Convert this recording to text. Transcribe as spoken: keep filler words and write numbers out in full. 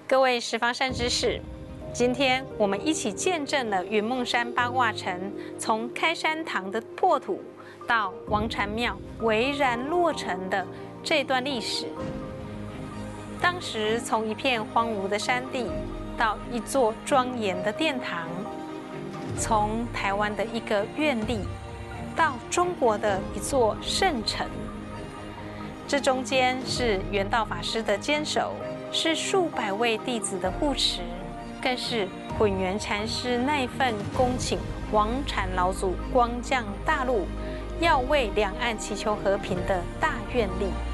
各位十方善知识，今天我们一起见证了云梦山八卦城从开山堂的破土到王禅庙巍然落成的这段历史。当时从一片荒芜的山地到一座庄严的殿堂，从台湾的一个院立到中国的一座圣城，这中间是圆道法师的坚守，是数百位弟子的护持，更是混元禅师那一份恭请王禅老祖光降大陆，要为两岸祈求和平的大愿力。